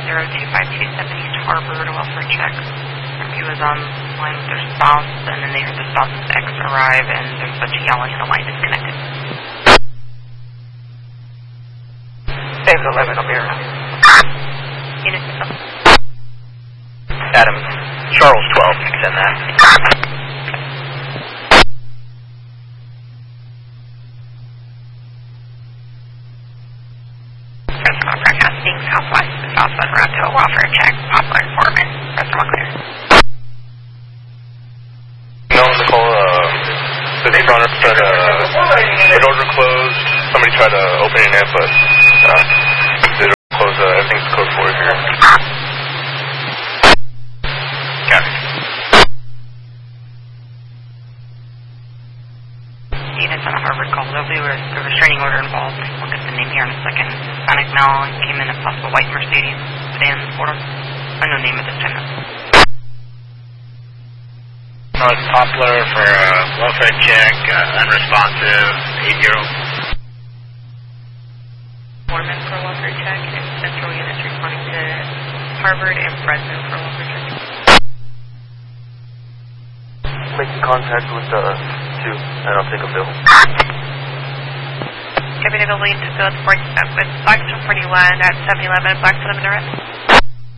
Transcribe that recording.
25270 East Harbor to welfare check. He was on line with their spouse, and then they heard the spouse's ex arrive, and there's a bunch of yelling, and the line disconnected. David 11, I'll be around. Unit 6. Adam, Charles 12, extend that. Reservoir broadcasting southwest to southwest route to a welfare check. Poplar informant. Reservoir clear. No, Nicole, the runner said the doors were closed. Somebody tried to open it, but they don't close. Everything's code 4 here. Copy. Units on a Harvard call. There'll be a restraining order involved. We'll get the name here in a second. Hispanic male came in a possible white Mercedes sedan Ford. Unknown name at this time. North Poplar for welfare check, unresponsive, 8-year-old. Foreman for welfare check, and central units responding to Harvard and Fresno for welfare check. Making contact with 2, and I'll take a bill. Deputy Bill Williams to fill with Blackstone 41 at 711 Blackstone Minute.